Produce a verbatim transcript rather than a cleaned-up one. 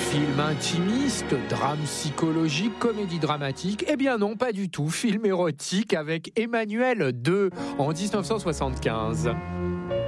Film intimiste, drame psychologique, comédie dramatique? Eh bien non, pas du tout. Film érotique avec Emmanuel deux en dix-neuf cent soixante-quinze.